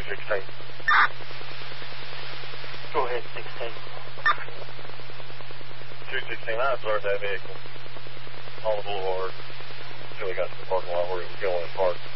216. Go ahead, 16. 216, I observed that vehicle on the boulevard until we got to the parking lot where it was going and parked.